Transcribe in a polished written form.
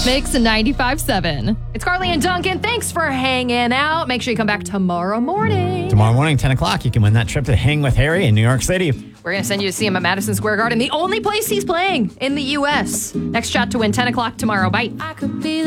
Mix 95.7. It's Carly and Duncan. Thanks for hanging out. Make sure you come back tomorrow morning. Tomorrow morning, 10 o'clock, you can win that trip to Hang with Harry in New York City. We're going to send you to see him at Madison Square Garden, the only place he's playing in the U.S. Next chat to win 10 o'clock tomorrow. Bye.